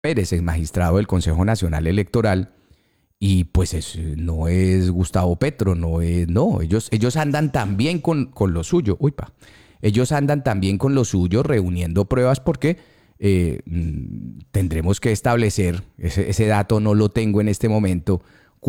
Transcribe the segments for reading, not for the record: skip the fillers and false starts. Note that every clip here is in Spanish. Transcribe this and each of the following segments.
Pérez, el magistrado del Consejo Nacional Electoral, y pues no es Gustavo Petro, no, ellos andan también con lo suyo, ellos andan también con lo suyo reuniendo pruebas porque tendremos que establecer, ese dato no lo tengo en este momento,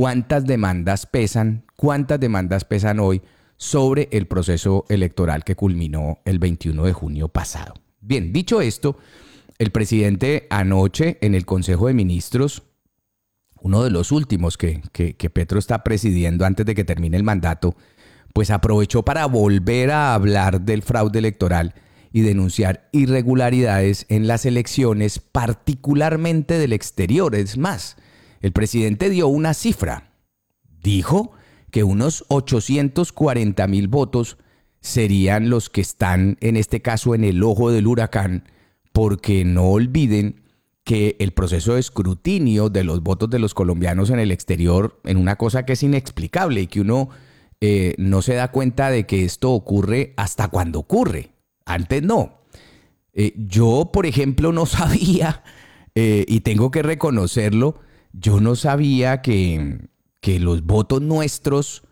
cuántas demandas pesan hoy sobre el proceso electoral que culminó el 21 de junio pasado. Bien, dicho esto, el presidente anoche en el Consejo de Ministros, uno de los últimos que Petro está presidiendo antes de que termine el mandato, pues aprovechó para volver a hablar del fraude electoral y denunciar irregularidades en las elecciones, particularmente del exterior. Es más, el presidente dio una cifra. Dijo que unos 840,000 votos serían los que están, en este caso, en el ojo del huracán, porque no olviden que el proceso de escrutinio de los votos de los colombianos en el exterior, en una cosa que es inexplicable y que uno no se da cuenta de que esto ocurre hasta cuando ocurre. Antes no. Yo, por ejemplo, no sabía, y tengo que reconocerlo, yo no sabía que los votos nuestros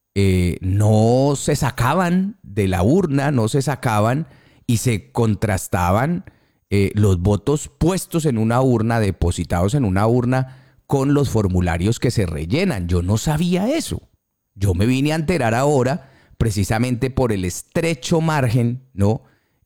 no se sacaban de la urna, no se sacaban y se contrastaban los votos puestos en una urna, depositados en una urna, con los formularios que se rellenan. Yo no sabía eso. Yo me vine a enterar ahora precisamente por el estrecho margen, ¿no?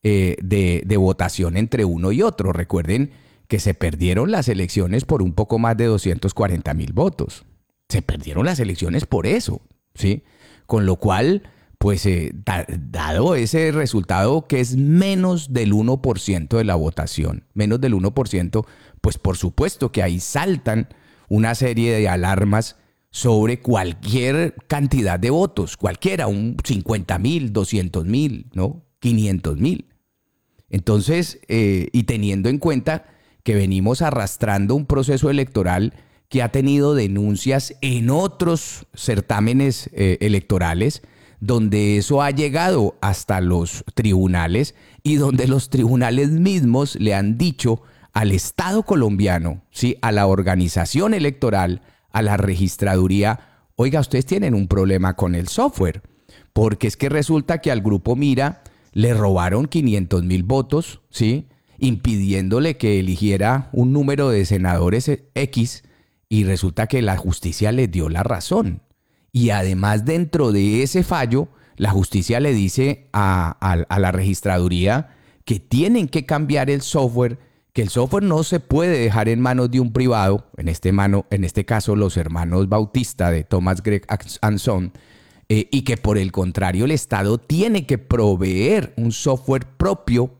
de votación entre uno y otro. Recuerden que se perdieron las elecciones por un poco más de 240,000 votos. Se perdieron las elecciones por eso, ¿sí? Con lo cual, pues dado ese resultado que es menos del 1% de la votación, menos del 1%, pues por supuesto que ahí saltan una serie de alarmas sobre cualquier cantidad de votos, cualquiera, un 50,000, 200,000, ¿no? 500,000. Entonces, y teniendo en cuenta que venimos arrastrando un proceso electoral que ha tenido denuncias en otros certámenes electorales, donde eso ha llegado hasta los tribunales y donde los tribunales mismos le han dicho al Estado colombiano, ¿sí? A la organización electoral, a la registraduría, oiga, ustedes tienen un problema con el software, porque es que resulta que al Grupo Mira le robaron 500,000 votos, ¿sí? Impidiéndole que eligiera un número de senadores X, y resulta que la justicia le dio la razón. Y además, dentro de ese fallo, la justicia le dice a la registraduría que tienen que cambiar el software, que el software no se puede dejar en manos de un privado, en este caso los hermanos Bautista de Thomas Gregg and Son, y que por el contrario el Estado tiene que proveer un software propio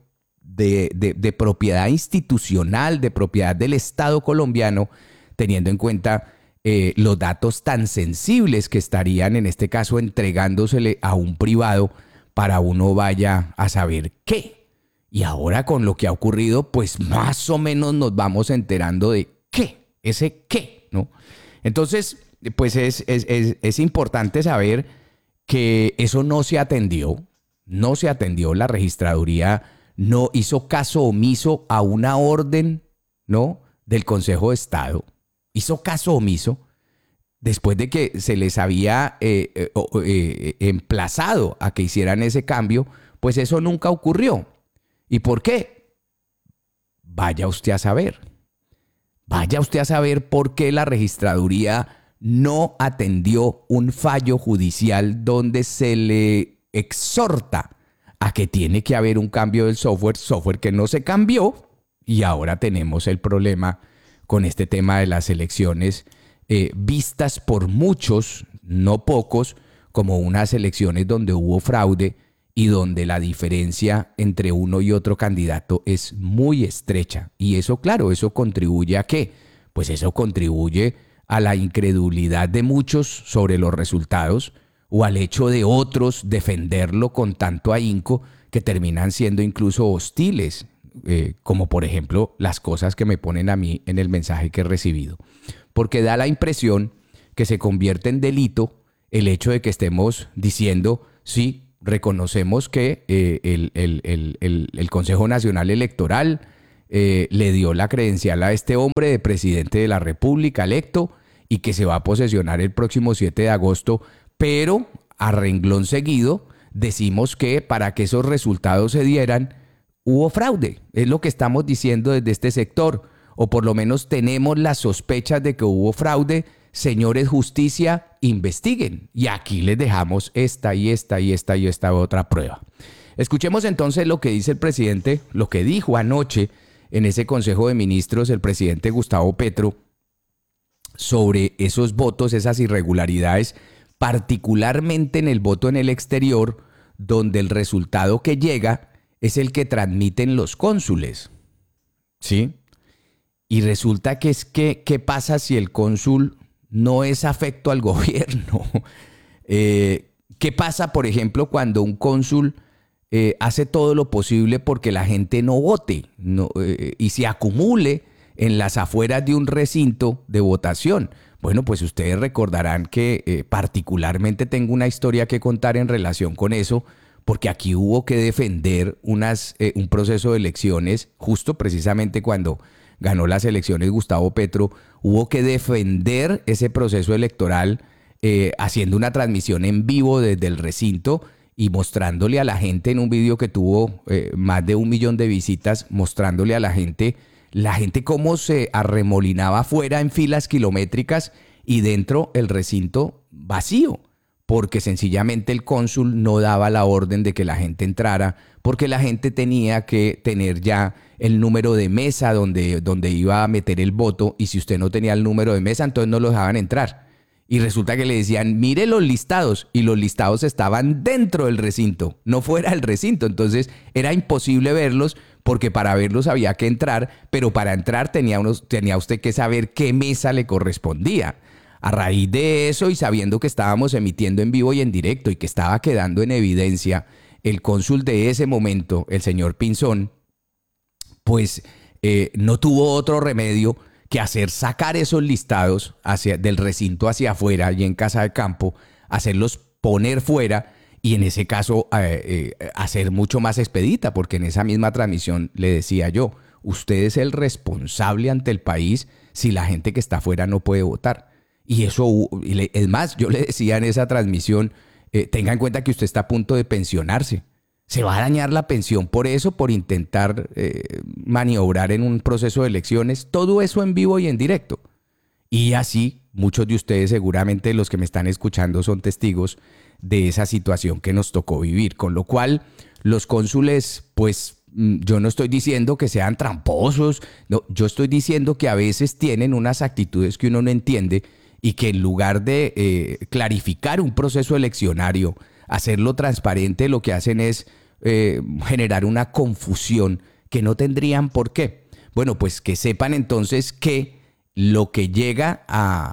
de propiedad institucional, de propiedad del Estado colombiano, teniendo en cuenta los datos tan sensibles que estarían en este caso entregándosele a un privado para uno vaya a saber qué. Y ahora con lo que ha ocurrido, pues más o menos nos vamos enterando de qué, ese qué, ¿no? Entonces, pues es importante saber que eso no se atendió, la registraduría no hizo caso omiso a una orden, ¿no? Del Consejo de Estado, hizo caso omiso después de que se les había emplazado a que hicieran ese cambio, pues eso nunca ocurrió. ¿Y por qué? Vaya usted a saber. Vaya usted a saber por qué la registraduría no atendió un fallo judicial donde se le exhorta a que tiene que haber un cambio del software que no se cambió, y ahora tenemos el problema con este tema de las elecciones vistas por muchos, no pocos, como unas elecciones donde hubo fraude y donde la diferencia entre uno y otro candidato es muy estrecha. Y eso, claro, eso contribuye ¿a qué? Pues eso contribuye a la incredulidad de muchos sobre los resultados, o al hecho de otros defenderlo con tanto ahínco que terminan siendo incluso hostiles, como por ejemplo las cosas que me ponen a mí en el mensaje que he recibido. Porque da la impresión que se convierte en delito el hecho de que estemos diciendo, sí, reconocemos que el Consejo Nacional Electoral le dio la credencial a este hombre de presidente de la República electo y que se va a posesionar el próximo 7 de agosto, pero a renglón seguido decimos que para que esos resultados se dieran hubo fraude. Es lo que estamos diciendo desde este sector, o por lo menos tenemos las sospechas de que hubo fraude. Señores justicia, investiguen. Y aquí les dejamos esta otra prueba. Escuchemos entonces lo que dice el presidente, lo que dijo anoche en ese Consejo de Ministros el presidente Gustavo Petro sobre esos votos, esas irregularidades, particularmente en el voto en el exterior, donde el resultado que llega es el que transmiten los cónsules. ¿Sí? Y resulta que ¿qué pasa si el cónsul no es afecto al gobierno? ¿Qué pasa, por ejemplo, cuando un cónsul hace todo lo posible porque la gente no vote y se acumule en las afueras de un recinto de votación? Bueno, pues ustedes recordarán que particularmente tengo una historia que contar en relación con eso, porque aquí hubo que defender un proceso de elecciones, justo precisamente cuando ganó las elecciones Gustavo Petro, hubo que defender ese proceso electoral haciendo una transmisión en vivo desde el recinto y mostrándole a la gente en un video que tuvo más de 1 millón de visitas, mostrándole a la gente cómo se arremolinaba afuera en filas kilométricas y dentro el recinto vacío, porque sencillamente el cónsul no daba la orden de que la gente entrara, porque la gente tenía que tener ya el número de mesa donde iba a meter el voto, y si usted no tenía el número de mesa, entonces no lo dejaban entrar. Y resulta que le decían, mire los listados, y los listados estaban dentro del recinto, no fuera del recinto. Entonces era imposible verlos, porque para verlos había que entrar, pero para entrar tenía usted que saber qué mesa le correspondía. A raíz de eso, y sabiendo que estábamos emitiendo en vivo y en directo y que estaba quedando en evidencia, el cónsul de ese momento, el señor Pinzón, pues no tuvo otro remedio que sacar esos listados del recinto hacia afuera y en casa de campo, hacerlos poner fuera y en ese caso hacer mucho más expedita, porque en esa misma transmisión le decía yo, usted es el responsable ante el país si la gente que está afuera no puede votar. Y eso, es más, yo le decía en esa transmisión, tenga en cuenta que usted está a punto de pensionarse. Se va a dañar la pensión por eso, por intentar maniobrar en un proceso de elecciones. Todo eso en vivo y en directo. Y así, muchos de ustedes, seguramente los que me están escuchando, son testigos de esa situación que nos tocó vivir. Con lo cual, los cónsules, pues yo no estoy diciendo que sean tramposos. No, yo estoy diciendo que a veces tienen unas actitudes que uno no entiende y que en lugar de clarificar un proceso eleccionario, hacerlo transparente, lo que hacen es generar una confusión que no tendrían por qué. Bueno, pues que sepan entonces que lo que llega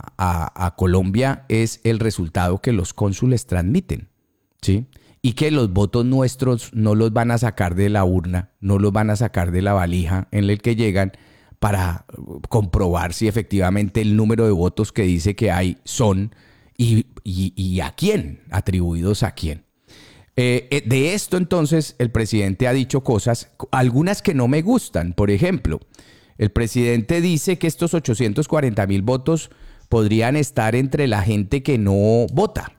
a Colombia es el resultado que los cónsules transmiten, ¿sí? Y que los votos nuestros no los van a sacar de la urna, no los van a sacar de la valija en el que llegan para comprobar si efectivamente el número de votos que dice que hay son y a quién, atribuidos a quién. De esto entonces el presidente ha dicho cosas, algunas que no me gustan. Por ejemplo, el presidente dice que estos 840,000 votos podrían estar entre la gente que no vota,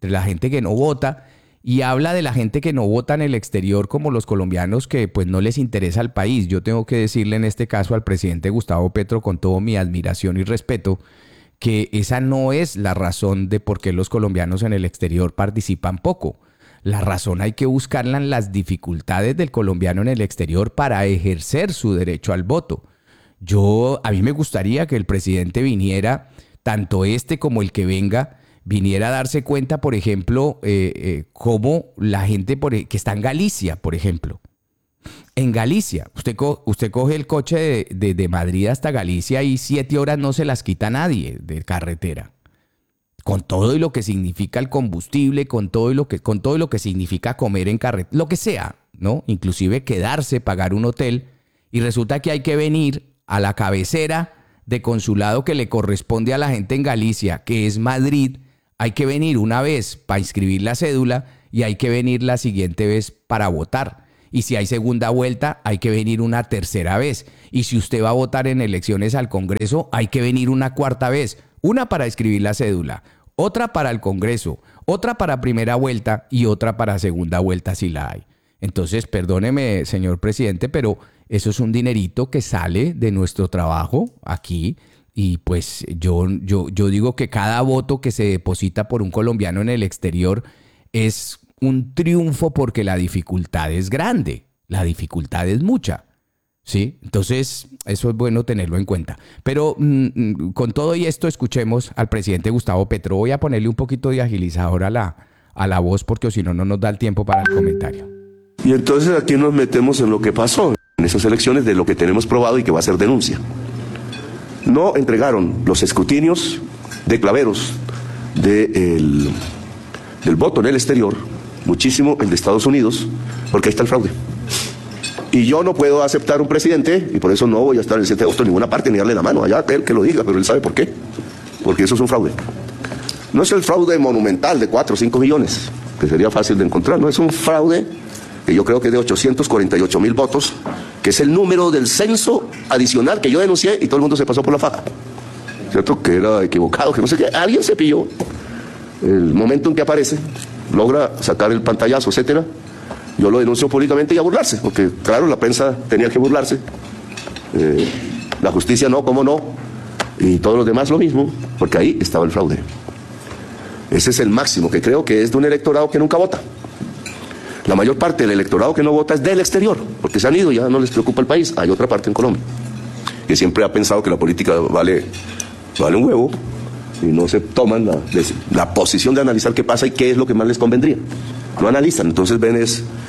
y habla de la gente que no vota en el exterior como los colombianos que pues no les interesa el país. Yo tengo que decirle en este caso al presidente Gustavo Petro, con toda mi admiración y respeto, que esa no es la razón de por qué los colombianos en el exterior participan poco. La razón hay que buscarla en las dificultades del colombiano en el exterior para ejercer su derecho al voto. A mí me gustaría que el presidente viniera, tanto este como el que venga, viniera a darse cuenta, por ejemplo, cómo la gente que está en Galicia, por ejemplo. En Galicia, usted coge el coche de Madrid hasta Galicia y 7 horas no se las quita nadie de carretera. Con todo y lo que significa el combustible, con todo y lo que significa comer en carretera, lo que sea, ¿no? Inclusive quedarse, pagar un hotel, y resulta que hay que venir a la cabecera de consulado que le corresponde a la gente en Galicia, que es Madrid. Hay que venir una vez para inscribir la cédula y hay que venir la siguiente vez para votar. Y si hay segunda vuelta, hay que venir una tercera vez. Y si usted va a votar en elecciones al Congreso, hay que venir una cuarta vez. Una para escribir la cédula, otra para el Congreso, otra para primera vuelta y otra para segunda vuelta si la hay. Entonces, perdóneme, señor presidente, pero eso es un dinerito que sale de nuestro trabajo aquí. Y pues yo digo que cada voto que se deposita por un colombiano en el exterior es un triunfo porque la dificultad es grande, la dificultad es mucha, ¿sí? Entonces, eso es bueno tenerlo en cuenta. Pero con todo y esto, escuchemos al presidente Gustavo Petro. Voy a ponerle un poquito de agilizador a la voz porque si no, no nos da el tiempo para el comentario. Y entonces aquí nos metemos en lo que pasó en esas elecciones, de lo que tenemos probado y que va a ser denuncia. No entregaron los escrutinios de claveros del voto en el exterior, muchísimo el de Estados Unidos, porque ahí está el fraude. Y yo no puedo aceptar un presidente, y por eso no voy a estar el 7 de agosto en ninguna parte ni darle la mano allá, él que lo diga, pero él sabe por qué. Porque eso es un fraude. No es el fraude monumental de 4 o 5 millones, que sería fácil de encontrar, no, es un fraude que yo creo que es de 848,000 votos, que es el número del censo adicional que yo denuncié y todo el mundo se pasó por la faja. ¿Cierto? Que era equivocado, que no sé qué. Alguien se pilló. El momento en que aparece, logra sacar el pantallazo, etcétera. Yo lo denuncio públicamente y a burlarse, porque claro, la prensa tenía que burlarse. La justicia no, cómo no. Y todos los demás lo mismo, porque ahí estaba el fraude. Ese es el máximo, que creo que es de un electorado que nunca vota. La mayor parte del electorado que no vota es del exterior, porque se han ido, ya no les preocupa el país. Hay otra parte en Colombia, que siempre ha pensado que la política vale un huevo, y no se toman la posición de analizar qué pasa y qué es lo que más les convendría. No analizan, entonces ven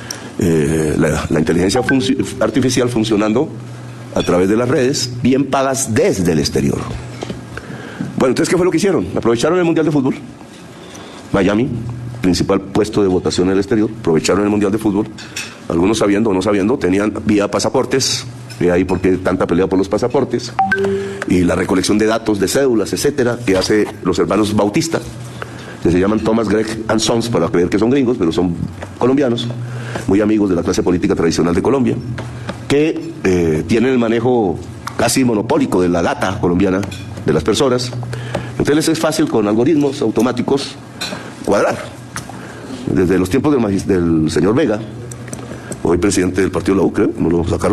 la inteligencia artificial funcionando a través de las redes, bien pagas desde el exterior. Bueno, entonces, ¿qué fue lo que hicieron? Aprovecharon el Mundial de Fútbol, Miami, principal puesto de votación en el exterior, aprovecharon el Mundial de Fútbol, algunos sabiendo o no sabiendo, tenían vía pasaportes, y ahí por qué tanta pelea por los pasaportes, y la recolección de datos, de cédulas, etcétera, que hace los hermanos Bautista, que se llaman Thomas, Gregg and Sons, para creer que son gringos, pero son colombianos, muy amigos de la clase política tradicional de Colombia, que tienen el manejo casi monopólico de la data colombiana de las personas. Entonces les es fácil con algoritmos automáticos cuadrar. Desde los tiempos del señor Vega, hoy presidente del partido de la U, creo, no lo sacaron,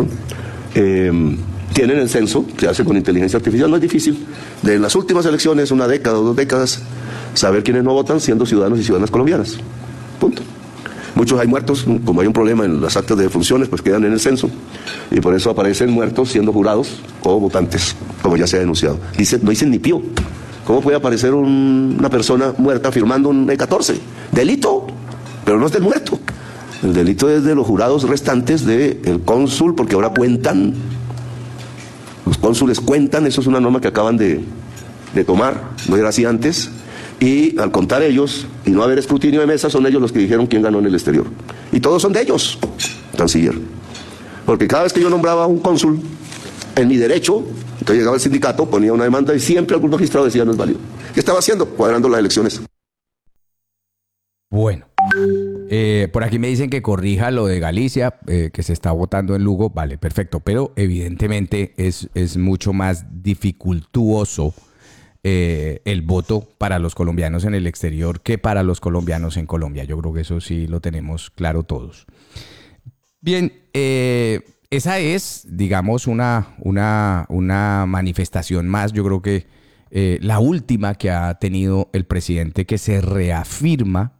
tienen el censo, se hace con inteligencia artificial, no es difícil, de las últimas elecciones, una década o 2 décadas, saber quiénes no votan siendo ciudadanos y ciudadanas colombianas. Punto. Muchos hay muertos, como hay un problema en las actas de defunciones, pues quedan en el censo, y por eso aparecen muertos siendo jurados o votantes, como ya se ha denunciado. No dicen ni pío. ¿Cómo puede aparecer una persona muerta firmando un E14? Delito, pero no es del muerto. El delito es de los jurados restantes del cónsul, porque ahora cuentan, los cónsules cuentan, eso es una norma que acaban de tomar, no era así antes, y al contar ellos y no haber escrutinio de mesa, son ellos los que dijeron quién ganó en el exterior. Y todos son de ellos, canciller. Porque cada vez que yo nombraba a un cónsul, en mi derecho, entonces llegaba el sindicato, ponía una demanda y siempre algún magistrado decía no es válido. ¿Qué estaba haciendo? Cuadrando las elecciones. Bueno, por aquí me dicen que corrija lo de Galicia, que se está votando en Lugo. Vale, perfecto, pero evidentemente es mucho más dificultuoso el voto para los colombianos en el exterior que para los colombianos en Colombia. Yo creo que eso sí lo tenemos claro todos. Bien, esa es, digamos, una manifestación más. Yo creo que la última que ha tenido el presidente, que se reafirma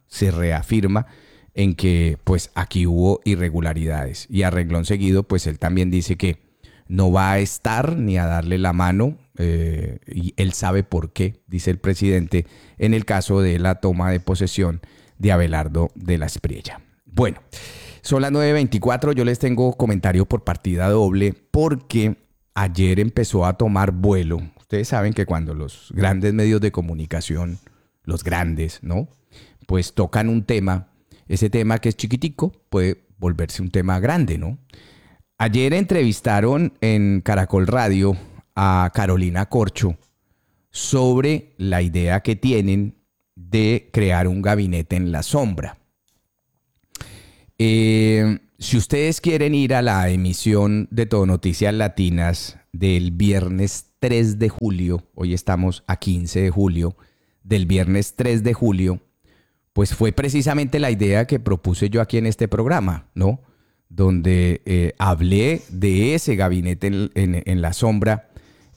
en que pues aquí hubo irregularidades. Y a renglón seguido, pues él también dice que no va a estar ni a darle la mano, y él sabe por qué, dice el presidente, en el caso de la toma de posesión de Abelardo de la Espriella. Bueno, son las 9:24, yo les tengo comentario por partida doble porque ayer empezó a tomar vuelo. Ustedes saben que cuando los grandes medios de comunicación, los grandes, ¿no?, pues tocan un tema, ese tema que es chiquitico puede volverse un tema grande, ¿no? Ayer entrevistaron en Caracol Radio a Carolina Corcho sobre la idea que tienen de crear un gabinete en la sombra. Si ustedes quieren ir a la emisión de Todo Noticias Latinas del viernes 3 de julio, hoy estamos a 15 de julio, del viernes 3 de julio, pues fue precisamente la idea que propuse yo aquí en este programa, ¿no? Donde hablé de ese gabinete en la sombra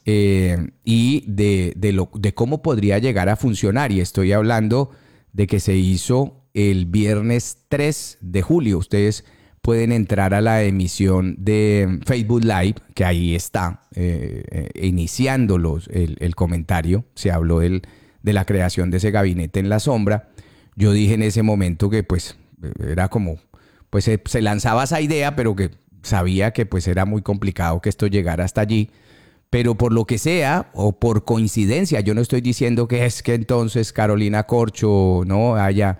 y de cómo podría llegar a funcionar. Y estoy hablando de que se hizo el viernes 3 de julio. Ustedes pueden entrar a la emisión de Facebook Live, que ahí está, iniciando el comentario. Se habló de la creación de ese gabinete en la sombra. Yo dije en ese momento que pues era como, pues se lanzaba esa idea, pero que sabía que pues era muy complicado que esto llegara hasta allí. Pero por lo que sea, o por coincidencia, yo no estoy diciendo que es que entonces Carolina Corcho no haya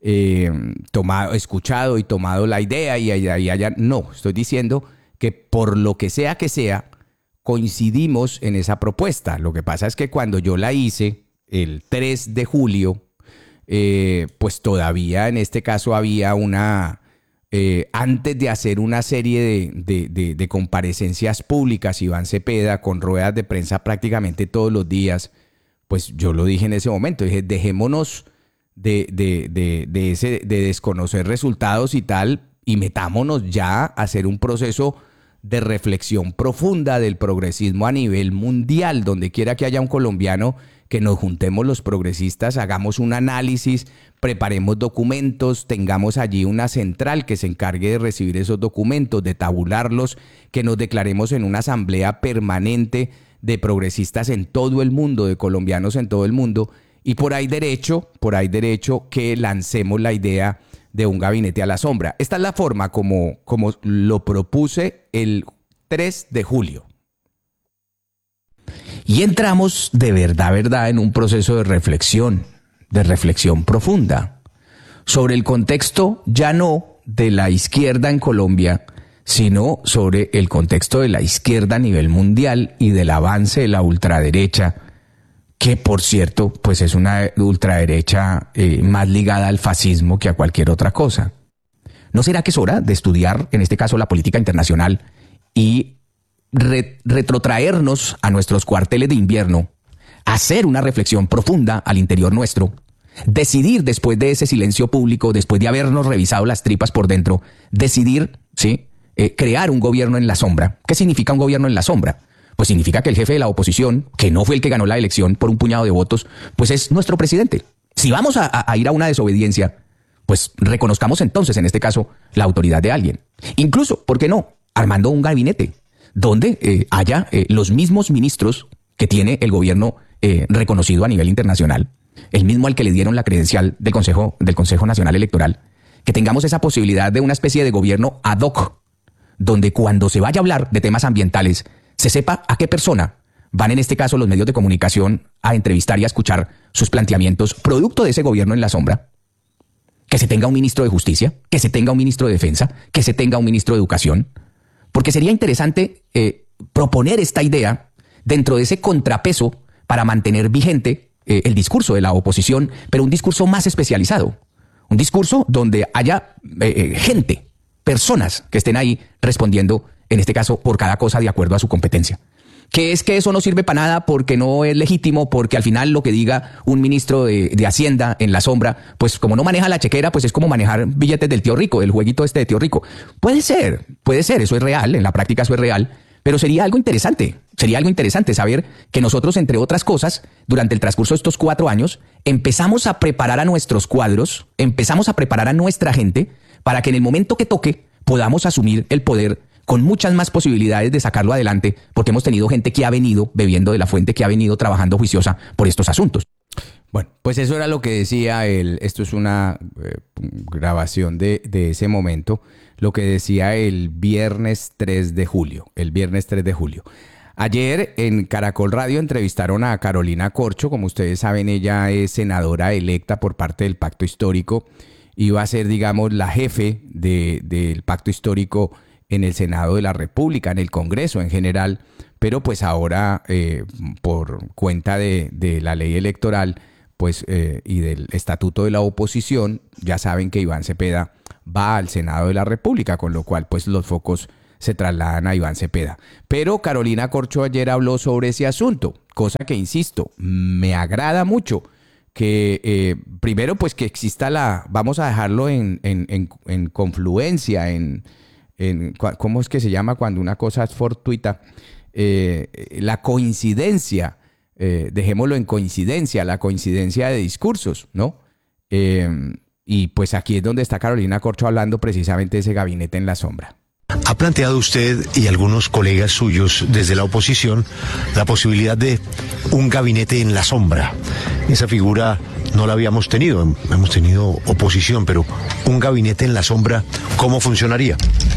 escuchado y tomado la idea y haya... No, estoy diciendo que por lo que sea, coincidimos en esa propuesta. Lo que pasa es que cuando yo la hice el 3 de julio, pues todavía en este caso había antes de hacer una serie de comparecencias públicas, Iván Cepeda, con ruedas de prensa prácticamente todos los días, pues yo lo dije en ese momento, dije, dejémonos de desconocer resultados y tal, y metámonos ya a hacer un proceso de reflexión profunda del progresismo a nivel mundial, donde quiera que haya un colombiano, que nos juntemos los progresistas, hagamos un análisis, preparemos documentos, tengamos allí una central que se encargue de recibir esos documentos, de tabularlos, que nos declaremos en una asamblea permanente de progresistas en todo el mundo, de colombianos en todo el mundo, y por ahí derecho que lancemos la idea de un gabinete a la sombra. Esta es la forma como lo propuse el 3 de julio. Y entramos de verdad, en un proceso de reflexión profunda, sobre el contexto ya no de la izquierda en Colombia, sino sobre el contexto de la izquierda a nivel mundial y del avance de la ultraderecha, que por cierto, pues es una ultraderecha más ligada al fascismo que a cualquier otra cosa. ¿No será que es hora de estudiar, en este caso, la política internacional y retrotraernos a nuestros cuarteles de invierno, hacer una reflexión profunda al interior nuestro, decidir después de ese silencio público, después de habernos revisado las tripas por dentro, decidir, ¿sí?, crear un gobierno en la sombra? ¿Qué significa un gobierno en la sombra? Pues significa que el jefe de la oposición, que no fue el que ganó la elección por un puñado de votos, pues es nuestro presidente. Si vamos a ir a una desobediencia, pues reconozcamos entonces, en este caso, la autoridad de alguien. Incluso, ¿por qué no?, armando un gabinete donde haya los mismos ministros que tiene el gobierno reconocido a nivel internacional, el mismo al que le dieron la credencial del Consejo Nacional Electoral, que tengamos esa posibilidad de una especie de gobierno ad hoc, donde cuando se vaya a hablar de temas ambientales, se sepa a qué persona van, en este caso, los medios de comunicación a entrevistar y a escuchar sus planteamientos producto de ese gobierno en la sombra, que se tenga un ministro de Justicia, que se tenga un ministro de Defensa, que se tenga un ministro de Educación. Porque sería interesante proponer esta idea dentro de ese contrapeso para mantener vigente el discurso de la oposición, pero un discurso más especializado. Un discurso donde haya gente, personas que estén ahí respondiendo, en este caso, por cada cosa de acuerdo a su competencia. Que es que eso no sirve para nada porque no es legítimo, porque al final lo que diga un ministro de Hacienda en la sombra, pues como no maneja la chequera, pues es como manejar billetes del tío rico, el jueguito este de tío rico. Puede ser, eso es real, en la práctica eso es real, pero sería algo interesante saber que nosotros, entre otras cosas, durante el transcurso de estos 4 años, empezamos a preparar a nuestros cuadros, empezamos a preparar a nuestra gente para que en el momento que toque podamos asumir el poder con muchas más posibilidades de sacarlo adelante, porque hemos tenido gente que ha venido bebiendo de la fuente, que ha venido trabajando juiciosa por estos asuntos. Bueno, pues eso era lo que decía esto es una grabación de ese momento, lo que decía el viernes 3 de julio, Ayer en Caracol Radio entrevistaron a Carolina Corcho. Como ustedes saben, ella es senadora electa por parte del Pacto Histórico, iba a ser, digamos, la jefe del Pacto Histórico en el Senado de la República, en el Congreso en general, pero pues ahora por cuenta de la ley electoral pues y del estatuto de la oposición, ya saben que Iván Cepeda va al Senado de la República, con lo cual pues los focos se trasladan a Iván Cepeda. Pero Carolina Corcho ayer habló sobre ese asunto, cosa que, insisto, me agrada mucho. Que primero pues que exista vamos a dejarlo en confluencia, ¿cómo es que se llama cuando una cosa es fortuita? La coincidencia, dejémoslo en coincidencia, la coincidencia de discursos, ¿no? Y pues aquí es donde está Carolina Corcho hablando precisamente de ese gabinete en la sombra. ¿Ha planteado usted y algunos colegas suyos desde la oposición la posibilidad de un gabinete en la sombra? Esa figura no la habíamos tenido, hemos tenido oposición, pero un gabinete en la sombra, ¿cómo funcionaría?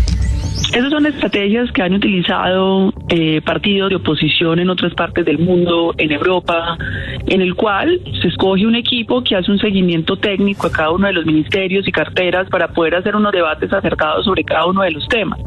Esas son estrategias que han utilizado partidos de oposición en otras partes del mundo, en Europa, en el cual se escoge un equipo que hace un seguimiento técnico a cada uno de los ministerios y carteras para poder hacer unos debates acertados sobre cada uno de los temas.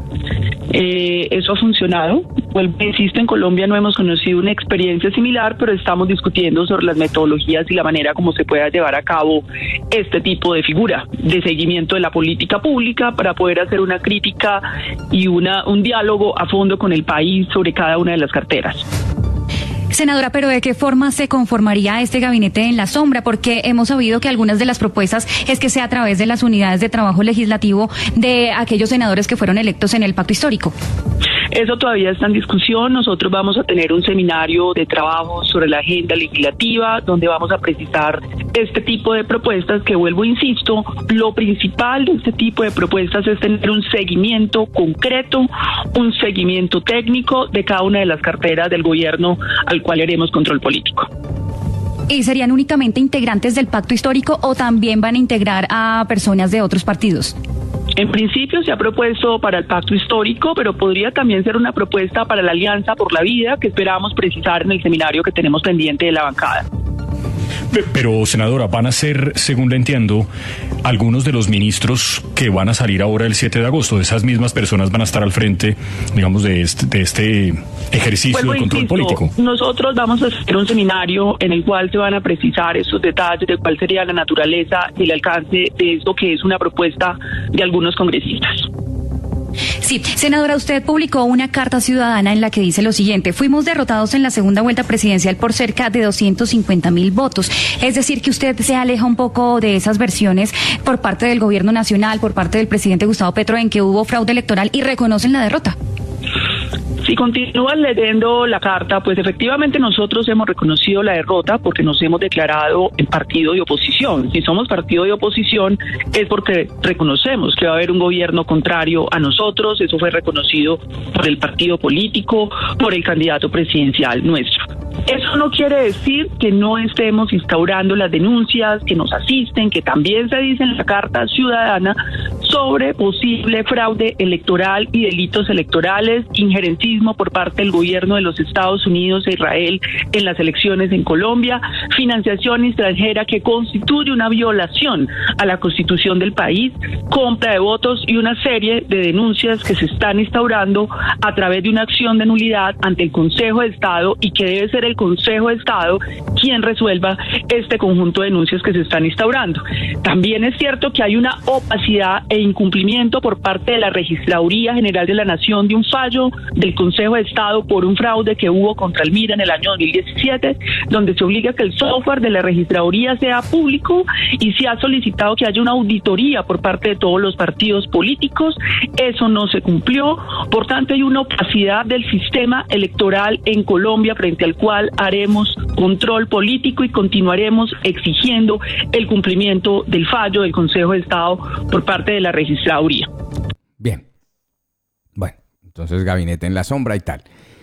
Eso ha funcionado. Vuelvo, insisto, en Colombia no hemos conocido una experiencia similar, pero estamos discutiendo sobre las metodologías y la manera como se pueda llevar a cabo este tipo de figura de seguimiento de la política pública para poder hacer una crítica y un diálogo a fondo con el país sobre cada una de las carteras. Senadora, pero ¿de qué forma se conformaría este gabinete en la sombra? Porque hemos sabido que algunas de las propuestas es que sea a través de las unidades de trabajo legislativo de aquellos senadores que fueron electos en el pacto histórico. Eso todavía está en discusión. Nosotros vamos a tener un seminario de trabajo sobre la agenda legislativa donde vamos a precisar este tipo de propuestas que, vuelvo, insisto, lo principal de este tipo de propuestas es tener un seguimiento concreto, un seguimiento técnico de cada una de las carteras del gobierno al cual haremos control político. ¿Y serían únicamente integrantes del pacto histórico o también van a integrar a personas de otros partidos? En principio se ha propuesto para el pacto histórico, pero podría también ser una propuesta para la Alianza por la Vida, que esperamos precisar en el seminario que tenemos pendiente de la bancada. Pero, senadora, van a ser, según le entiendo, algunos de los ministros que van a salir ahora el 7 de agosto. Esas mismas personas van a estar al frente, digamos, de este ejercicio de control político. Nosotros vamos a hacer un seminario en el cual se van a precisar esos detalles de cuál sería la naturaleza y el alcance de esto que es una propuesta de algunos congresistas. Sí, senadora, usted publicó una carta ciudadana en la que dice lo siguiente: fuimos derrotados en la segunda vuelta presidencial por cerca de 250,000 votos. Es decir, que usted se aleja un poco de esas versiones por parte del gobierno nacional, por parte del presidente Gustavo Petro, en que hubo fraude electoral y reconocen la derrota. Si continúan leyendo la carta, pues efectivamente nosotros hemos reconocido la derrota porque nos hemos declarado en partido de oposición. Si somos partido de oposición es porque reconocemos que va a haber un gobierno contrario a nosotros. Eso fue reconocido por el partido político, por el candidato presidencial nuestro. Eso no quiere decir que no estemos instaurando las denuncias que nos asisten, que también se dice en la carta ciudadana sobre posible fraude electoral y delitos electorales, injerencismo por parte del gobierno de los Estados Unidos e Israel en las elecciones en Colombia, financiación extranjera que constituye una violación a la Constitución del país, compra de votos y una serie de denuncias que se están instaurando a través de una acción de nulidad ante el Consejo de Estado y que debe ser el Consejo de Estado quien resuelva este conjunto de denuncias que se están instaurando. También es cierto que hay una opacidad e incumplimiento por parte de la Registraduría General de la Nación de un fallo del Consejo de Estado por un fraude que hubo contra el MIRA en el año 2017, donde se obliga a que el software de la Registraduría sea público y se ha solicitado que haya una auditoría por parte de todos los partidos políticos. Eso no se cumplió. Por tanto, hay una opacidad del sistema electoral en Colombia frente al cual haremos control político y continuaremos exigiendo el cumplimiento del fallo del Consejo de Estado por parte de la Registraduría. Bien. Bueno, entonces gabinete en la sombra y tal.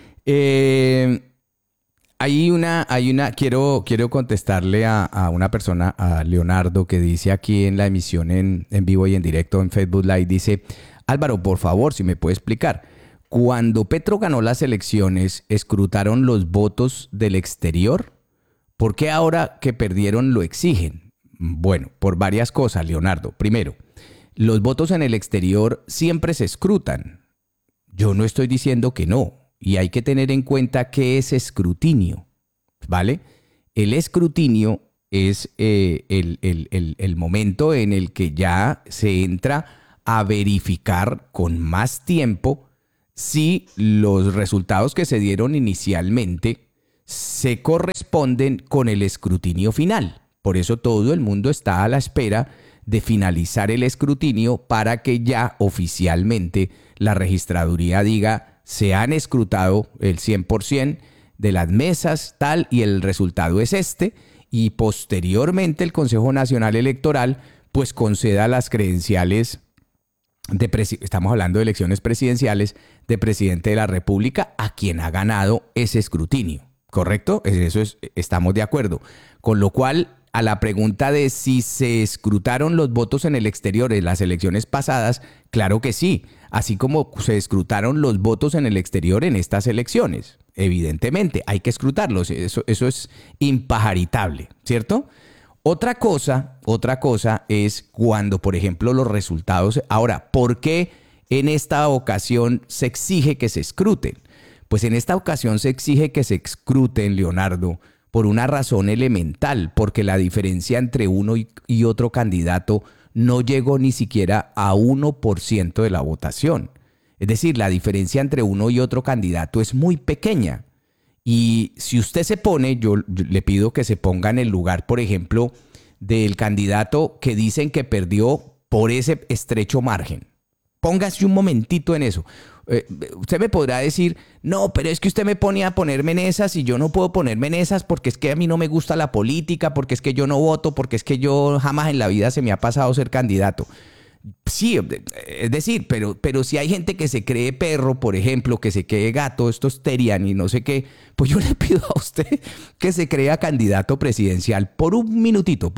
Quiero contestarle a una persona, a Leonardo, que dice aquí en la emisión en vivo y en directo en Facebook Live, dice: Álvaro, por favor, si me puede explicar. Cuando Petro ganó las elecciones, ¿escrutaron los votos del exterior? ¿Por qué ahora que perdieron lo exigen? Bueno, por varias cosas, Leonardo. Primero, los votos en el exterior siempre se escrutan. Yo no estoy diciendo que no. Y hay que tener en cuenta qué es escrutinio, ¿vale? El escrutinio es el momento en el que ya se entra a verificar con más tiempo si los resultados que se dieron inicialmente se corresponden con el escrutinio final. Por eso todo el mundo está a la espera de finalizar el escrutinio para que ya oficialmente la registraduría diga se han escrutado el 100% de las mesas, tal, y el resultado es este, y posteriormente el Consejo Nacional Electoral pues conceda las credenciales estamos hablando de elecciones presidenciales, de presidente de la República a quien ha ganado ese escrutinio, ¿correcto? Estamos de acuerdo. Con lo cual, a la pregunta de si se escrutaron los votos en el exterior en las elecciones pasadas, claro que sí, así como se escrutaron los votos en el exterior en estas elecciones. Evidentemente, hay que escrutarlos, eso es impajaritable, ¿cierto? Otra cosa es cuando, por ejemplo, los resultados... Ahora, ¿por qué en esta ocasión se exige que se escruten? Pues en esta ocasión se exige que se escruten, Leonardo, por una razón elemental, porque la diferencia entre uno y otro candidato no llegó ni siquiera a 1% de la votación. Es decir, la diferencia entre uno y otro candidato es muy pequeña. Y si usted se pone, yo le pido que se ponga en el lugar, por ejemplo, del candidato que dicen que perdió por ese estrecho margen. Póngase un momentito en eso. Usted me podrá decir, no, pero es que usted me pone a ponerme en esas y yo no puedo ponerme en esas porque es que a mí no me gusta la política, porque es que yo no voto, porque es que yo jamás en la vida se me ha pasado ser candidato. Sí, es decir, pero si hay gente que se cree perro, por ejemplo, que se cree gato, estos terian y no sé qué, pues yo le pido a usted que se crea candidato presidencial por un minutito.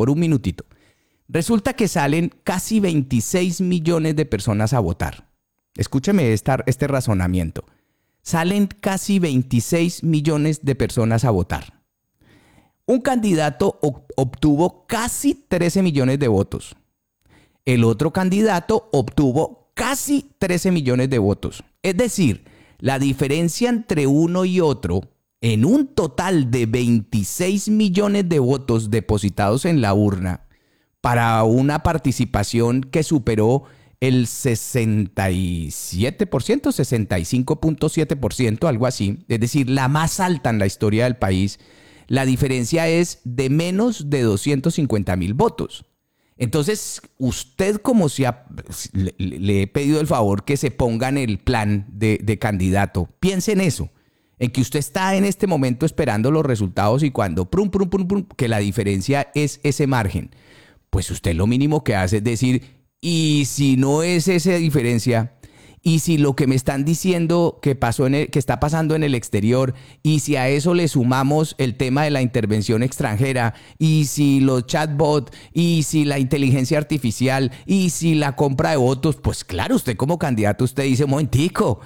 Resulta que salen casi 26 millones de personas a votar. Escúcheme este razonamiento. Salen casi 26 millones de personas a votar. Un candidato obtuvo casi 13 millones de votos. El otro candidato obtuvo casi 13 millones de votos. Es decir, la diferencia entre uno y otro, en un total de 26 millones de votos depositados en la urna, para una participación que superó el 67%, 65.7%, algo así, es decir, la más alta en la historia del país, la diferencia es de menos de 250,000 votos. Entonces, usted le he pedido el favor que se ponga en el plan de candidato. Piense en eso, en que usted está en este momento esperando los resultados y cuando que la diferencia es ese margen. Pues usted lo mínimo que hace es decir, y si no es esa diferencia, y si lo que me están diciendo que está pasando en el exterior, y si a eso le sumamos el tema de la intervención extranjera, y si los chatbots, y si la inteligencia artificial, y si la compra de votos, pues claro, usted como candidato, usted dice, momentico,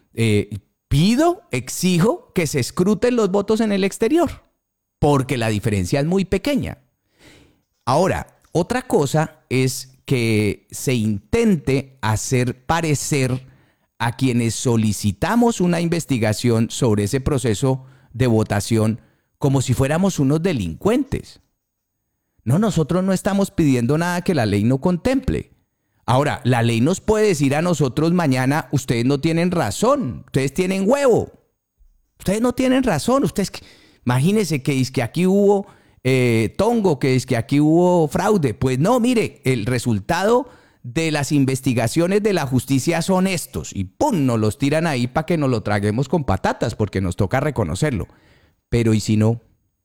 exijo que se escruten los votos en el exterior, porque la diferencia es muy pequeña. Ahora, otra cosa es que se intente hacer parecer a quienes solicitamos una investigación sobre ese proceso de votación como si fuéramos unos delincuentes. No, nosotros no estamos pidiendo nada que la ley no contemple. Ahora, la ley nos puede decir a nosotros mañana, ustedes no tienen razón, ustedes tienen huevo. Ustedes no tienen razón. Imagínense que es que aquí hubo tongo, que es que aquí hubo fraude. Pues no, mire, el resultado de las investigaciones de la justicia son estos y ¡pum! Nos los tiran ahí para que nos lo traguemos con patatas porque nos toca reconocerlo. Pero ¿y si no?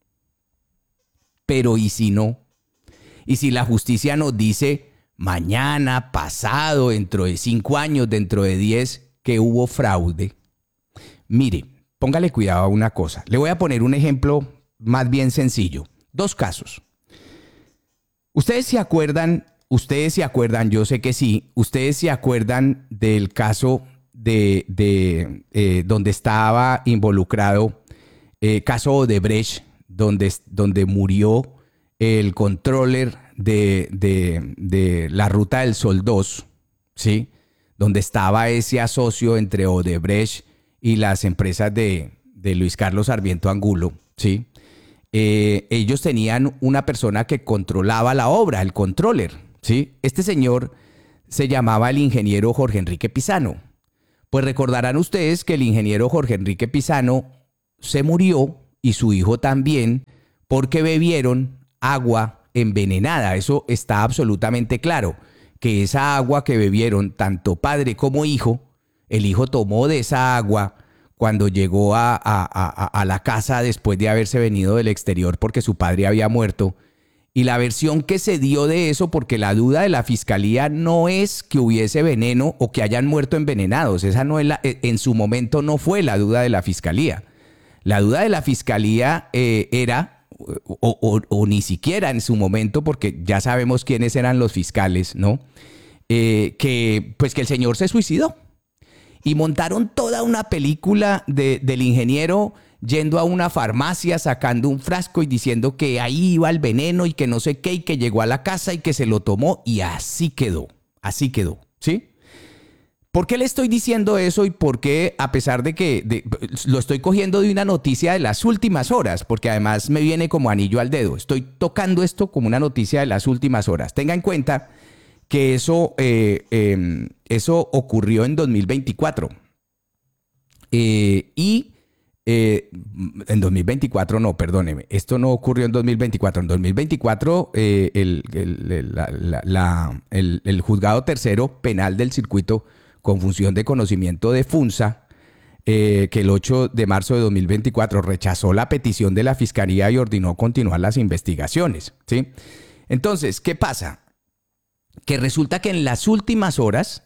Y si la justicia nos dice mañana, pasado, dentro de 5 años, dentro de 10, que hubo fraude. Mire, póngale cuidado a una cosa. Le voy a poner un ejemplo más bien sencillo. 2 casos. Ustedes se acuerdan, yo sé que sí, ustedes se acuerdan del caso de donde estaba involucrado, caso Odebrecht, donde murió el controller de la Ruta del Sol 2, ¿sí? Donde estaba ese asocio entre Odebrecht y las empresas de Luis Carlos Sarmiento Angulo, ¿sí? Ellos tenían una persona que controlaba la obra, el controller, ¿sí? Este señor se llamaba el ingeniero Jorge Enrique Pizano. Pues recordarán ustedes que el ingeniero Jorge Enrique Pizano se murió y su hijo también porque bebieron agua envenenada. Eso está absolutamente claro, que esa agua que bebieron tanto padre como hijo, el hijo tomó de esa agua cuando llegó a la casa después de haberse venido del exterior porque su padre había muerto. Y la versión que se dio de eso, porque la duda de la fiscalía no es que hubiese veneno o que hayan muerto envenenados. Esa no es en su momento no fue la duda de la fiscalía. La duda de la fiscalía era, o ni siquiera en su momento, porque ya sabemos quiénes eran los fiscales, ¿no? Que el señor se suicidó. Y montaron toda una película del ingeniero yendo a una farmacia, sacando un frasco y diciendo que ahí iba el veneno y que no sé qué, y que llegó a la casa y que se lo tomó, y así quedó, ¿sí? ¿Por qué le estoy diciendo eso y por qué, a pesar de que lo estoy cogiendo de una noticia de las últimas horas? Porque además me viene como anillo al dedo. Estoy tocando esto como una noticia de las últimas horas. Tenga en cuenta que eso ocurrió en 2024. En 2024 no, perdóneme, esto no ocurrió en 2024. En 2024 el juzgado tercero penal del circuito con función de conocimiento de Funza, que el 8 de marzo de 2024 rechazó la petición de la fiscalía y ordenó continuar las investigaciones, ¿sí? Entonces, ¿qué pasa? Que resulta que en las últimas horas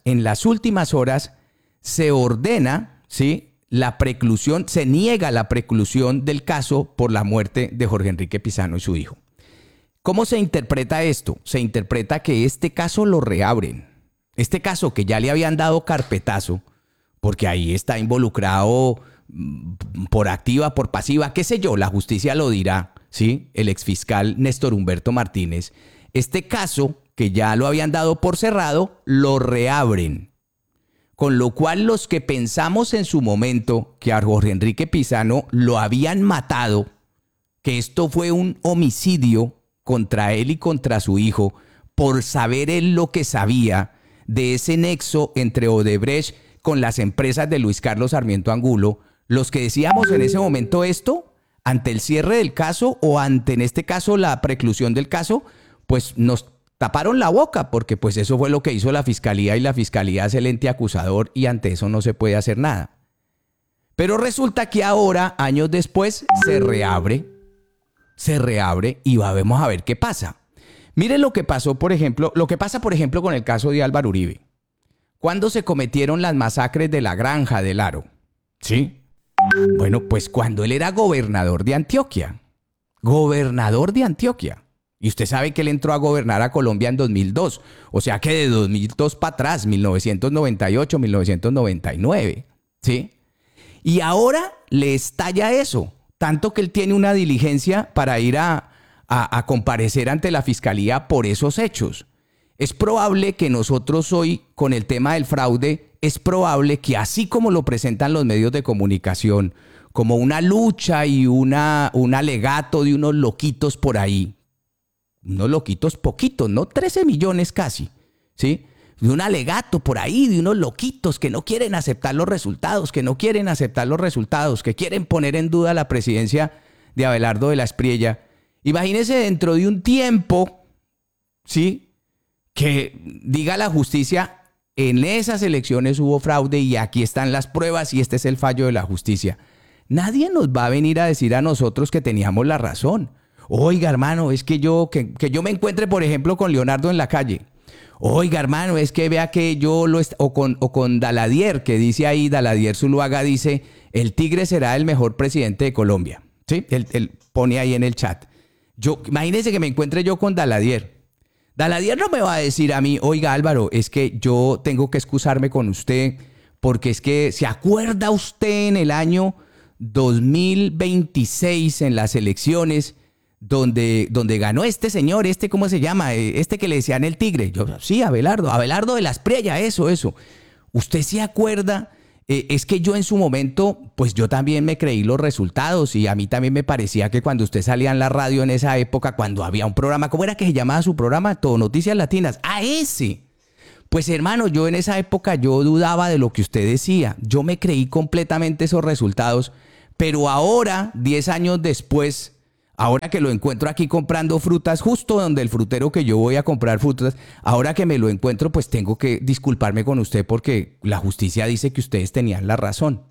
se ordena, ¿sí?, la preclusión, se niega la preclusión del caso por la muerte de Jorge Enrique Pizano y su hijo. ¿Cómo se interpreta esto? Se interpreta que este caso lo reabren. Este caso que ya le habían dado carpetazo, porque ahí está involucrado por activa, por pasiva, qué sé yo, la justicia lo dirá, ¿sí? El exfiscal Néstor Humberto Martínez. Este caso que ya lo habían dado por cerrado, lo reabren. Con lo cual los que pensamos en su momento que a Jorge Enrique Pizano lo habían matado, que esto fue un homicidio contra él y contra su hijo, por saber él lo que sabía de ese nexo entre Odebrecht con las empresas de Luis Carlos Sarmiento Angulo, los que decíamos en ese momento esto, ante el cierre del caso o ante, en este caso, la preclusión del caso, pues nos taparon la boca, porque pues eso fue lo que hizo la fiscalía y la fiscalía es el ente acusador y ante eso no se puede hacer nada. Pero resulta que ahora, años después, se reabre y vamos a ver qué pasa. Miren lo que pasó, por ejemplo, con el caso de Álvaro Uribe. ¿Cuándo se cometieron las masacres de la Granja del Aro? ¿Sí? Bueno, pues cuando él era gobernador de Antioquia. Y usted sabe que él entró a gobernar a Colombia en 2002. O sea que de 2002 para atrás, 1998, 1999. ¿Sí? Y ahora le estalla eso. Tanto que él tiene una diligencia para ir a comparecer ante la fiscalía por esos hechos. Es probable que nosotros hoy, con el tema del fraude, es probable que así como lo presentan los medios de comunicación, como una lucha y un alegato de unos loquitos por ahí, unos loquitos poquitos, no 13 millones casi, ¿sí? De un alegato por ahí, de unos loquitos que no quieren aceptar los resultados, que quieren poner en duda la presidencia de Abelardo de la Espriella. Imagínese dentro de un tiempo, ¿sí?, que diga la justicia, en esas elecciones hubo fraude y aquí están las pruebas y este es el fallo de la justicia. Nadie nos va a venir a decir a nosotros que teníamos la razón. Oiga, hermano, es que yo me encuentre, por ejemplo, con Leonardo en la calle. Oiga, hermano, es que vea que yo o con Daladier, que dice ahí, Daladier Zuluaga dice, el Tigre será el mejor presidente de Colombia. ¿Sí? Él pone ahí en el chat. Imagínese que me encuentre yo con Daladier. Daladier no me va a decir a mí, oiga, Álvaro, es que yo tengo que excusarme con usted porque es que, ¿se acuerda usted en el año 2026 en las elecciones donde ganó este señor, ¿cómo se llama? Que le decían el Tigre. Yo, sí, Abelardo de la Espriella, eso. ¿Usted se acuerda? Es que yo en su momento, pues yo también me creí los resultados y a mí también me parecía que cuando usted salía en la radio en esa época, cuando había un programa, ¿cómo era que se llamaba su programa? Todo Noticias Latinas. ¡Ah, ese! Pues hermano, yo en esa época yo dudaba de lo que usted decía. Yo me creí completamente esos resultados. Pero ahora, 10 años después, ahora que lo encuentro aquí comprando frutas, justo donde el frutero que yo voy a comprar frutas, ahora que me lo encuentro, pues tengo que disculparme con usted porque la justicia dice que ustedes tenían la razón.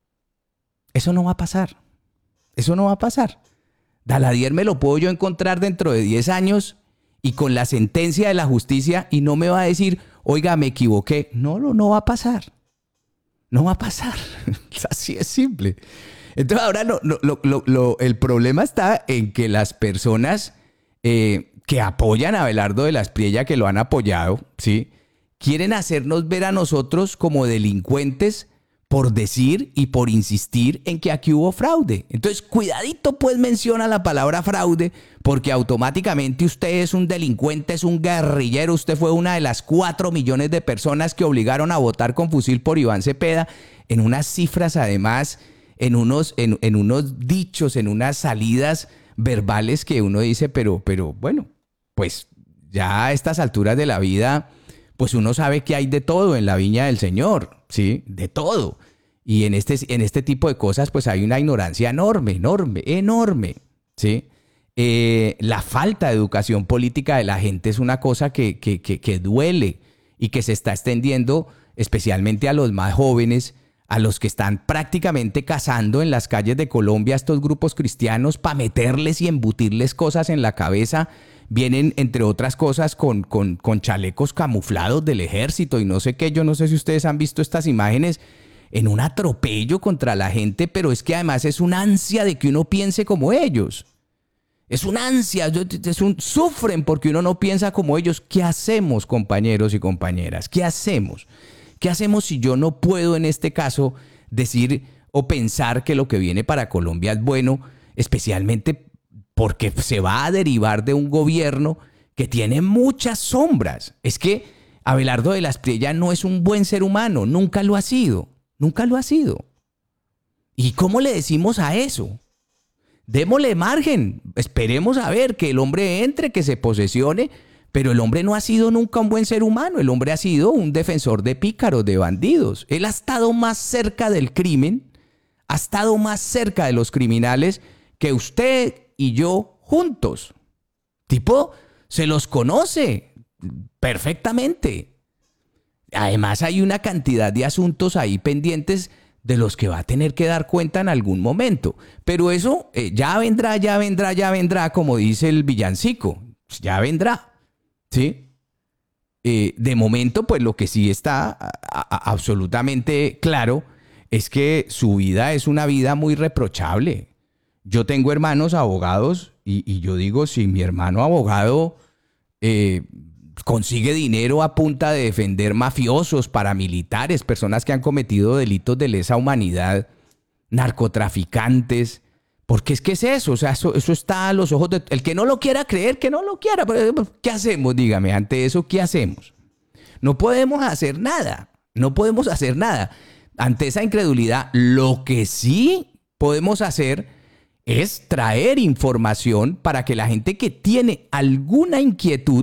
Eso no va a pasar. Eso no va a pasar. Daladier me lo puedo yo encontrar dentro de 10 años y con la sentencia de la justicia y no me va a decir, oiga, me equivoqué. No va a pasar. No va a pasar. Así es simple. Entonces ahora el problema está en que las personas que apoyan a Abelardo de la Espriella, que lo han apoyado, ¿sí?, quieren hacernos ver a nosotros como delincuentes por decir y por insistir en que aquí hubo fraude. Entonces, cuidadito pues menciona la palabra fraude, porque automáticamente usted es un delincuente, es un guerrillero, usted fue una de las 4 millones de personas que obligaron a votar con fusil por Iván Cepeda, en unas cifras además, en unos dichos, en unas salidas verbales que uno dice, pero bueno, pues ya a estas alturas de la vida, pues uno sabe que hay de todo en la viña del Señor, ¿sí? De todo. Y en este tipo de cosas, pues hay una ignorancia enorme, ¿sí? La falta de educación política de la gente es una cosa que duele y que se está extendiendo especialmente a los más jóvenes, a los que están prácticamente cazando en las calles de Colombia estos grupos cristianos para meterles y embutirles cosas en la cabeza. Vienen, entre otras cosas, con chalecos camuflados del ejército y no sé qué. Yo no sé si ustedes han visto estas imágenes en un atropello contra la gente, pero es que además es una ansia de que uno piense como ellos. Es una ansia, sufren porque uno no piensa como ellos. ¿Qué hacemos, compañeros y compañeras? ¿Qué hacemos? ¿Qué hacemos si yo no puedo en este caso decir o pensar que lo que viene para Colombia es bueno, especialmente porque se va a derivar de un gobierno que tiene muchas sombras? Es que Abelardo de la Espriella no es un buen ser humano, nunca lo ha sido. ¿Y cómo le decimos a eso? Démosle margen, esperemos a ver que el hombre entre, que se posesione, pero el hombre no ha sido nunca un buen ser humano, el hombre ha sido un defensor de pícaros, de bandidos. Él ha estado más cerca del crimen, ha estado más cerca de los criminales que usted y yo juntos. Tipo, se los conoce perfectamente. Además hay una cantidad de asuntos ahí pendientes de los que va a tener que dar cuenta en algún momento. Pero eso ya vendrá, como dice el villancico. Ya vendrá, ¿sí? De momento, pues lo que sí está absolutamente claro es que su vida es una vida muy reprochable. Yo tengo hermanos abogados y yo digo, si mi hermano abogado consigue dinero a punta de defender mafiosos, paramilitares, personas que han cometido delitos de lesa humanidad, narcotraficantes, porque es que es eso, o sea, eso está a los ojos de... El que no lo quiera creer, que no lo quiera, pero ¿qué hacemos? Dígame, ante eso, ¿qué hacemos? No podemos hacer nada. Ante esa incredulidad, lo que sí podemos hacer es traer información para que la gente que tiene alguna inquietud,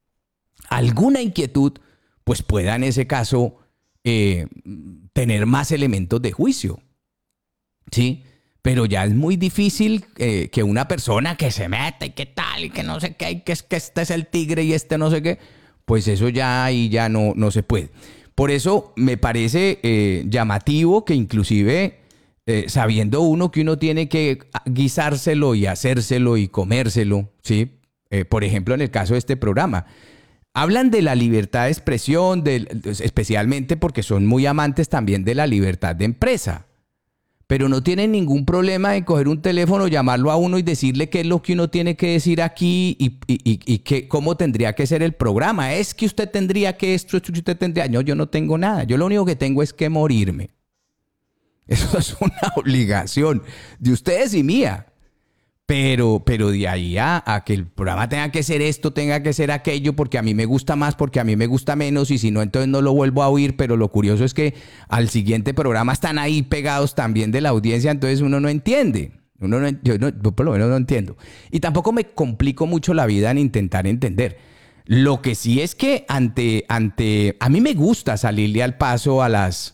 pues pueda en ese caso tener más elementos de juicio, ¿sí? Pero ya es muy difícil que una persona que se meta y qué tal y que no sé qué, y que este es el tigre y este no sé qué, pues eso ya ahí ya no se puede. Por eso me parece llamativo que inclusive sabiendo uno que uno tiene que guisárselo y hacérselo y comérselo, ¿sí? Por ejemplo, en el caso de este programa, hablan de la libertad de expresión, especialmente porque son muy amantes también de la libertad de empresa. Pero no tienen ningún problema en coger un teléfono, llamarlo a uno y decirle qué es lo que uno tiene que decir aquí y cómo tendría que ser el programa. Es que usted tendría que esto, usted tendría... No, yo no tengo nada. Yo lo único que tengo es que morirme. Eso es una obligación de ustedes y mía. Pero de ahí a que el programa tenga que ser esto, tenga que ser aquello, porque a mí me gusta más, porque a mí me gusta menos, y si no, entonces no lo vuelvo a oír. Pero lo curioso es que al siguiente programa están ahí pegados también de la audiencia, entonces uno no entiende. Yo por lo menos no entiendo. Y tampoco me complico mucho la vida en intentar entender. Lo que sí es que a mí me gusta salirle al paso a las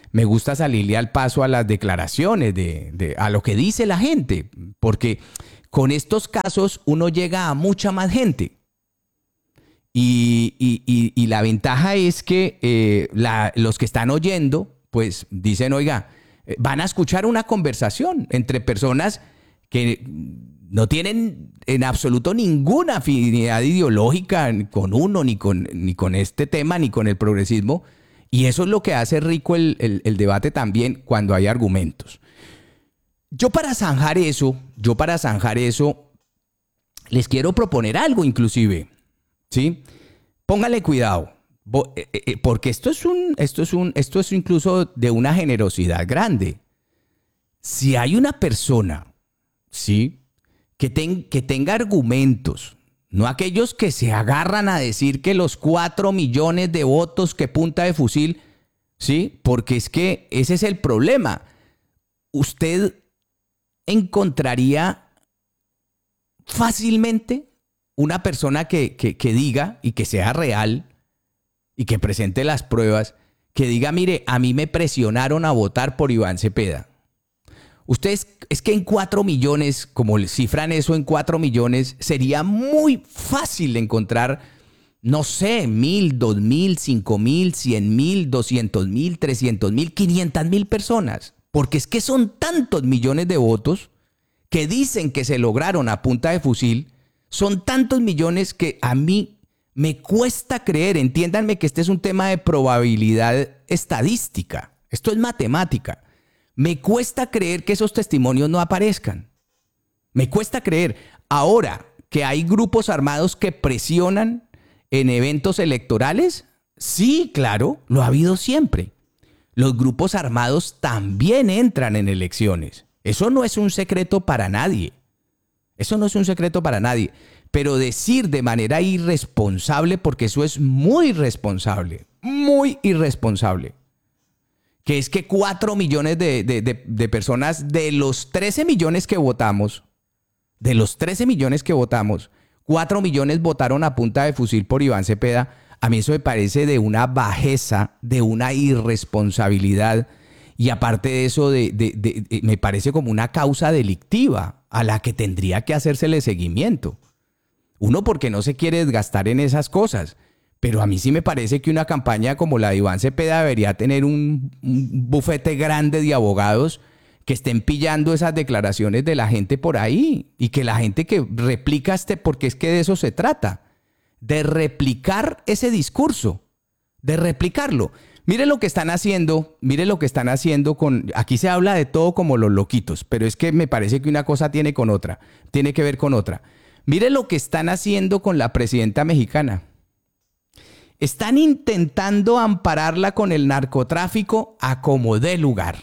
declaraciones a lo que dice la gente, porque con estos casos uno llega a mucha más gente. Y la ventaja es que los que están oyendo, pues dicen, oiga, van a escuchar una conversación entre personas que no tienen en absoluto ninguna afinidad ideológica con uno, ni con este tema, ni con el progresismo. Y eso es lo que hace rico el debate también cuando hay argumentos. Yo para zanjar eso, les quiero proponer algo inclusive, ¿sí? Póngale cuidado, porque esto es incluso de una generosidad grande. Si hay una persona, ¿sí?, que tenga argumentos, no aquellos que se agarran a decir que los 4 millones de votos que punta de fusil, ¿sí? Porque es que ese es el problema. Usted encontraría fácilmente una persona que diga y que sea real y que presente las pruebas, que diga, mire, a mí me presionaron a votar por Iván Cepeda. Ustedes, es que en 4 millones, como cifran eso en 4 millones, sería muy fácil encontrar, no sé, 1,000, 2,000, 5,000, 100,000, 200,000, 300,000, 500,000 personas. Porque es que son tantos millones de votos que dicen que se lograron a punta de fusil. Son tantos millones que a mí me cuesta creer. Entiéndanme que este es un tema de probabilidad estadística. Esto es matemática. Me cuesta creer que esos testimonios no aparezcan. Me cuesta creer. Ahora que hay grupos armados que presionan en eventos electorales, sí, claro, lo ha habido siempre. Los grupos armados también entran en elecciones. Eso no es un secreto para nadie. Eso no es un secreto para nadie. Pero decir de manera irresponsable, porque eso es muy irresponsable, que es que 4 millones de personas, de los 13 millones que votamos, 4 millones votaron a punta de fusil por Iván Cepeda. A mí eso me parece de una bajeza, de una irresponsabilidad. Y aparte de eso, me parece como una causa delictiva a la que tendría que hacérsele seguimiento. Uno, porque no se quiere desgastar en esas cosas. Pero a mí sí me parece que una campaña como la de Iván Cepeda debería tener un bufete grande de abogados que estén pillando esas declaraciones de la gente por ahí. Y que la gente que replica porque es que de eso se trata. De replicar ese discurso. De replicarlo. Mire lo que están haciendo aquí se habla de todo como los loquitos, pero es que me parece que una cosa tiene que ver con otra. Mire lo que están haciendo con la presidenta mexicana. Están intentando ampararla con el narcotráfico a como dé lugar.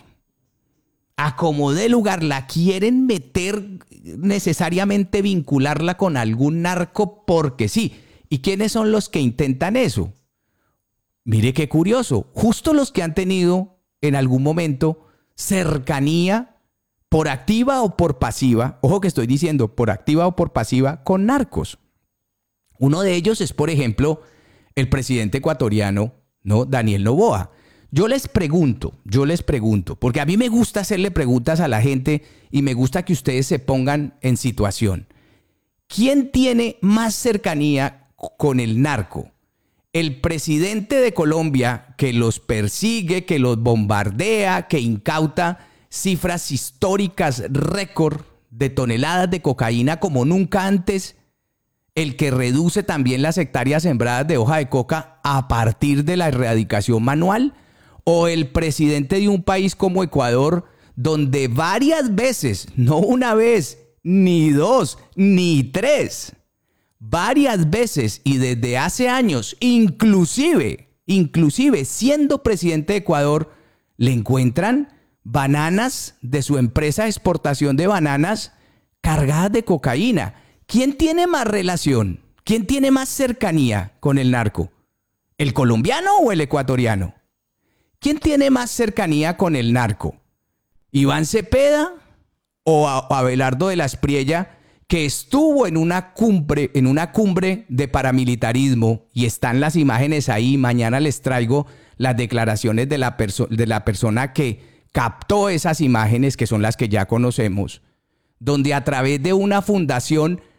A como dé lugar, la quieren meter, necesariamente vincularla con algún narco porque sí. ¿Y quiénes son los que intentan eso? Mire qué curioso, justo los que han tenido en algún momento cercanía por activa o por pasiva, ojo que estoy diciendo por activa o por pasiva, con narcos. Uno de ellos es, por ejemplo, el presidente ecuatoriano, ¿no?, Daniel Noboa. Yo les pregunto, porque a mí me gusta hacerle preguntas a la gente y me gusta que ustedes se pongan en situación. ¿Quién tiene más cercanía con el narco? El presidente de Colombia, que los persigue, que los bombardea, que incauta cifras históricas récord de toneladas de cocaína como nunca antes, el que reduce también las hectáreas sembradas de hoja de coca a partir de la erradicación manual, o el presidente de un país como Ecuador, donde varias veces, no una vez, ni dos, ni tres, varias veces y desde hace años, inclusive siendo presidente de Ecuador, le encuentran bananas de su empresa de exportación de bananas cargadas de cocaína. ¿Quién tiene más relación? ¿Quién tiene más cercanía con el narco? ¿El colombiano o el ecuatoriano? ¿Quién tiene más cercanía con el narco? ¿Iván Cepeda o Abelardo de la Espriella, que estuvo en una cumbre de paramilitarismo, y están las imágenes ahí. Mañana les traigo las declaraciones de la persona que captó esas imágenes, que son las que ya conocemos, donde a través de una fundación